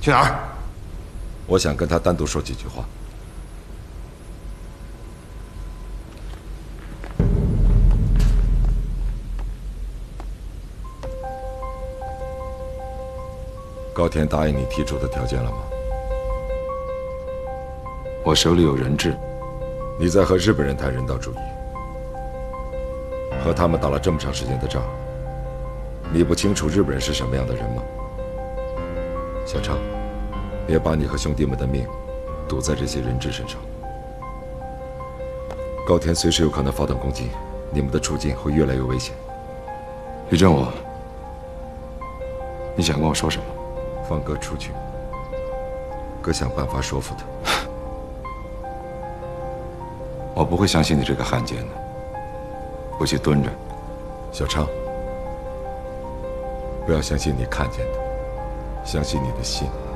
去哪儿？ 我想跟他单独说几句话。高田答应你提出的条件了吗？ 我手里有人质。 你在和日本人谈人道主义，和他们打了这么长时间的仗，你不清楚日本人是什么样的人吗？小昌，别把你和兄弟们的命赌在这些人质身上。高田随时有可能发动攻击，你们的处境会越来越危险。 于正武，你想跟我说什么？ 放哥出去，哥想办法说服他。 我不会相信你这个汉奸的，回去蹲着。 小昌，不要相信你看见的，相信你的心。